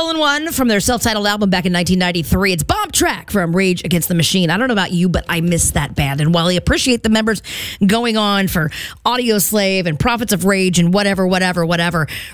Hole-in-One from their self-titled album back in 1993. It's Bomb Track from Rage Against the Machine. I don't know about you, but I miss that band. And while I appreciate the members going on for Audio Slave and Prophets of Rage and whatever,